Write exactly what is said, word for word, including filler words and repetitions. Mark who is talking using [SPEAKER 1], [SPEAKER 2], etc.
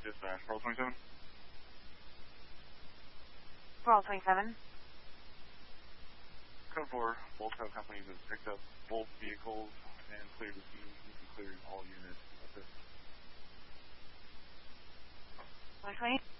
[SPEAKER 1] Dispatch, Pearl twenty-seven.
[SPEAKER 2] Pearl twenty-seven.
[SPEAKER 1] Code four, both tow companies have picked up both vehicles and cleared the scene. You can clear all units. That's it.
[SPEAKER 2] one twenty.